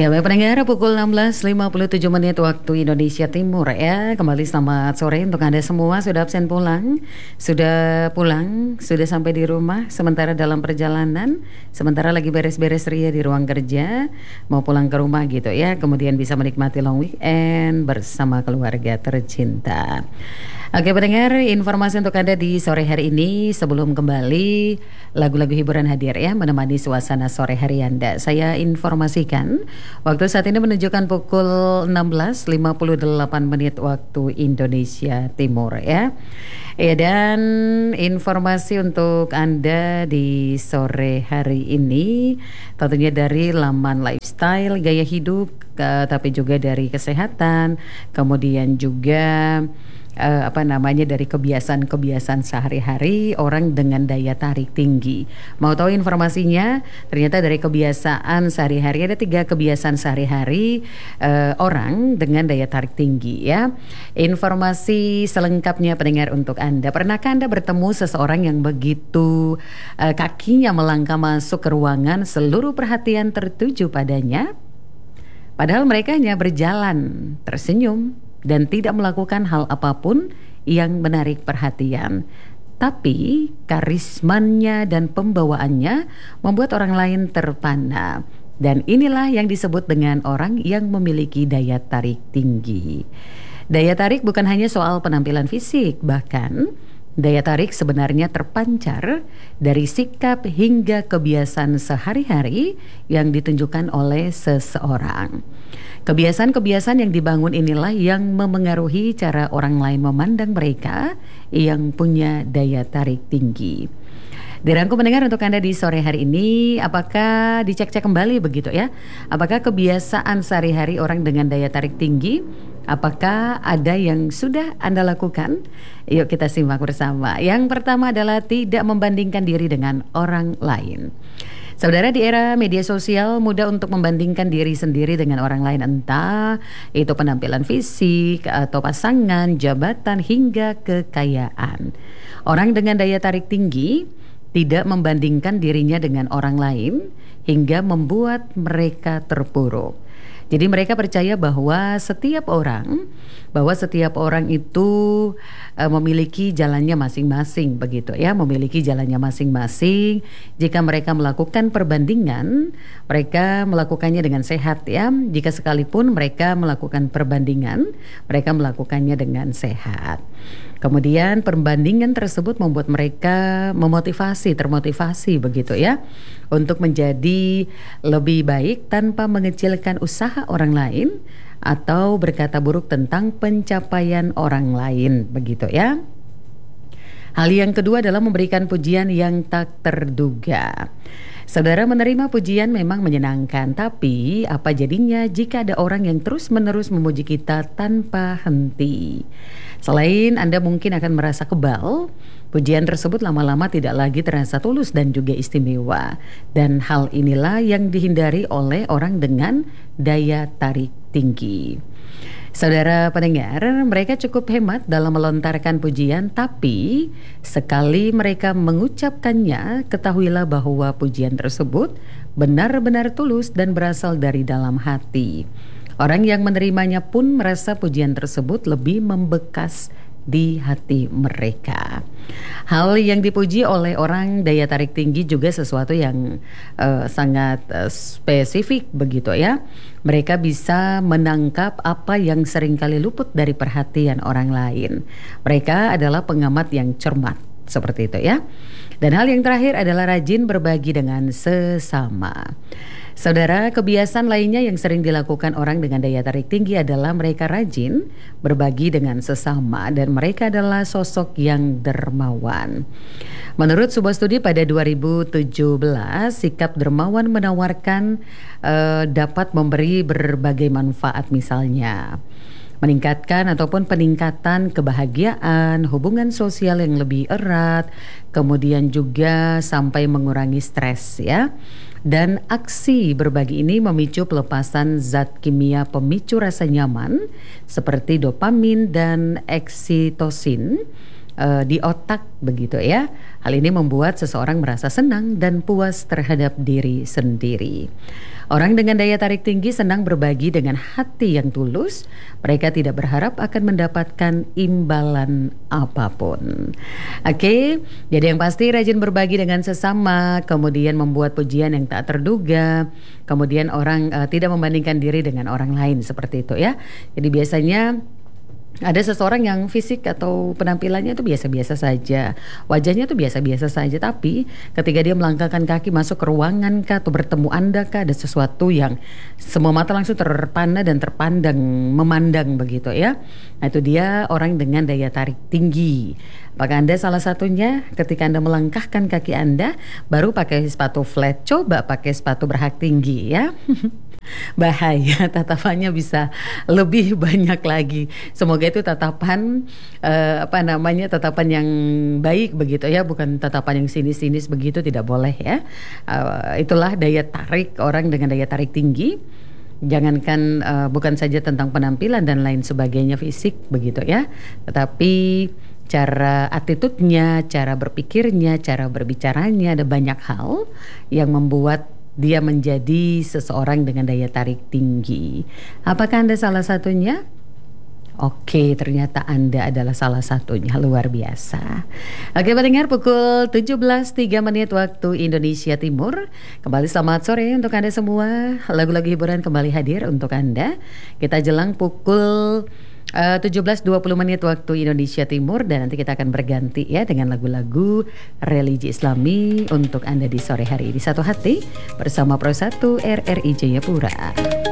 Ya, baik pendengar, pukul 16.57 menit waktu Indonesia Timur ya. Kembali selamat sore untuk Anda semua. Sudah absen pulang, sudah sampai di rumah, sementara dalam perjalanan, sementara lagi beres-beres ria di ruang kerja, mau pulang ke rumah gitu ya. Kemudian bisa menikmati long weekend bersama keluarga tercinta. Oke pendengar, informasi untuk Anda di sore hari ini. Sebelum kembali, lagu-lagu hiburan hadir ya, menemani suasana sore hari Anda. Saya informasikan, waktu saat ini menunjukkan pukul 16.58 menit waktu Indonesia Timur ya. Ya, dan informasi untuk Anda di sore hari ini tentunya dari laman lifestyle, gaya hidup, tapi juga dari kesehatan, kemudian juga dari kebiasaan-kebiasaan sehari-hari orang dengan daya tarik tinggi. Mau tahu informasinya? Ternyata dari kebiasaan sehari-hari ada 3 kebiasaan sehari-hari orang dengan daya tarik tinggi ya. Informasi selengkapnya pendengar untuk Anda. Pernahkah Anda bertemu seseorang yang begitu kakinya melangkah masuk ke ruangan, seluruh perhatian tertuju padanya? Padahal mereka hanya berjalan, tersenyum, dan tidak melakukan hal apapun yang menarik perhatian. Tapi karismanya dan pembawaannya membuat orang lain terpana. Dan inilah yang disebut dengan orang yang memiliki daya tarik tinggi. Daya tarik bukan hanya soal penampilan fisik, bahkan daya tarik sebenarnya terpancar dari sikap hingga kebiasaan sehari-hari yang ditunjukkan oleh seseorang. Kebiasaan-kebiasaan yang dibangun inilah yang memengaruhi cara orang lain memandang mereka yang punya daya tarik tinggi. Dirangkum mendengar untuk Anda di sore hari ini, apakah dicek-cek kembali begitu ya? Apakah kebiasaan sehari-hari orang dengan daya tarik tinggi, apakah ada yang sudah Anda lakukan? Yuk kita simak bersama. Yang pertama adalah tidak membandingkan diri dengan orang lain. Saudara, di era media sosial mudah untuk membandingkan diri sendiri dengan orang lain, entah itu penampilan fisik atau pasangan, jabatan hingga kekayaan. Orang dengan daya tarik tinggi tidak membandingkan dirinya dengan orang lain hingga membuat mereka terpuruk. Jadi mereka percaya bahwa setiap orang itu memiliki jalannya masing-masing begitu ya, memiliki jalannya masing-masing. Jika mereka melakukan perbandingan, mereka melakukannya dengan sehat ya. Jika sekalipun mereka melakukan perbandingan, mereka melakukannya dengan sehat. Kemudian perbandingan tersebut membuat mereka termotivasi begitu ya, untuk menjadi lebih baik tanpa mengecilkan usaha orang lain atau berkata buruk tentang pencapaian orang lain begitu ya. Hal yang kedua adalah memberikan pujian yang tak terduga. Saudara, menerima pujian memang menyenangkan, tapi apa jadinya jika ada orang yang terus-menerus memuji kita tanpa henti? Selain Anda mungkin akan merasa kebal, pujian tersebut lama-lama tidak lagi terasa tulus dan juga istimewa. Dan hal inilah yang dihindari oleh orang dengan daya tarik tinggi. Saudara pendengar, mereka cukup hemat dalam melontarkan pujian, tapi sekali mereka mengucapkannya, ketahuilah bahwa pujian tersebut benar-benar tulus dan berasal dari dalam hati. Orang yang menerimanya pun merasa pujian tersebut lebih membekas di hati mereka. Hal yang dipuji oleh orang daya tarik tinggi juga sesuatu yang sangat spesifik begitu ya. Mereka bisa menangkap apa yang seringkali luput dari perhatian orang lain. Mereka adalah pengamat yang cermat seperti itu ya. Dan hal yang terakhir adalah rajin berbagi dengan sesama. Saudara, kebiasaan lainnya yang sering dilakukan orang dengan daya tarik tinggi adalah mereka rajin berbagi dengan sesama dan mereka adalah sosok yang dermawan. Menurut sebuah studi pada 2017, sikap dermawan menawarkan dapat memberi berbagai manfaat, misalnya meningkatkan ataupun peningkatan kebahagiaan, hubungan sosial yang lebih erat, kemudian juga sampai mengurangi stres ya. Dan aksi berbagi ini memicu pelepasan zat kimia pemicu rasa nyaman seperti dopamin dan oksitosin di otak begitu ya. Hal ini membuat seseorang merasa senang dan puas terhadap diri sendiri. Orang dengan daya tarik tinggi senang berbagi dengan hati yang tulus. Mereka tidak berharap akan mendapatkan imbalan apapun. Oke, jadi yang pasti rajin berbagi dengan sesama, kemudian membuat pujian yang tak terduga, kemudian orang tidak membandingkan diri dengan orang lain seperti itu ya. Jadi biasanya ada seseorang yang fisik atau penampilannya itu biasa-biasa saja, wajahnya itu biasa-biasa saja, tapi ketika dia melangkahkan kaki masuk ke ruangan kah atau bertemu Anda kah, ada sesuatu yang semua mata langsung terpana dan terpandang, memandang begitu ya. Nah itu dia orang dengan daya tarik tinggi. Apakah Anda salah satunya? Ketika Anda melangkahkan kaki Anda, baru pakai sepatu flat, coba pakai sepatu berhak tinggi ya. Bahaya, tatapannya bisa lebih banyak lagi. Semoga itu tatapan tatapan yang baik begitu ya, bukan tatapan yang sinis-sinis begitu, tidak boleh ya. Itulah daya tarik orang dengan daya tarik tinggi. Jangankan bukan saja tentang penampilan dan lain sebagainya fisik begitu ya, tetapi cara attitude-nya, cara berpikirnya, cara berbicaranya, ada banyak hal yang membuat dia menjadi seseorang dengan daya tarik tinggi. Apakah Anda salah satunya? Oke, ternyata Anda adalah salah satunya. Luar biasa. Oke, pendengar, pukul 17.03 waktu Indonesia Timur. Kembali selamat sore untuk Anda semua. Lagu-lagu hiburan kembali hadir untuk Anda. Kita jelang pukul 17.20 waktu Indonesia Timur, dan nanti kita akan berganti ya dengan lagu-lagu religi Islami untuk Anda di sore hari ini. Satu hati bersama Pro 1 RRI Jayapura.